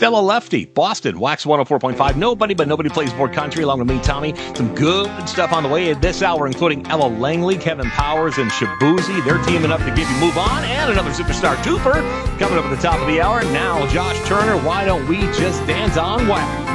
Fellow Lefty, Boston, Wax 104.5. Nobody but nobody plays more country, along with me, Tommy. Some good stuff on the way this hour, including Ella Langley, Kevin Powers, and Shabuzi. They're teaming up to give you Move On, and another superstar twofer coming up at the top of the hour. Now, Josh Turner, why don't we just dance on wax?